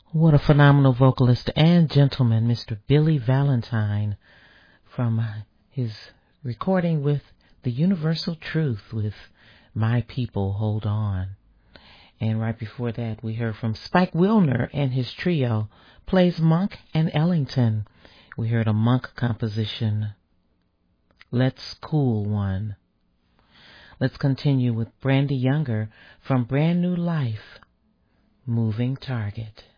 What a phenomenal vocalist and gentleman, Mr. Billy Valentine, from his recording with The Universal Truth with My People Hold On. And right before that, we heard from Spike Wilner and his trio, plays Monk and Ellington. We heard a Monk composition, Let's Cool One. Let's continue with Brandy Younger from Brand New Life, Moving Target.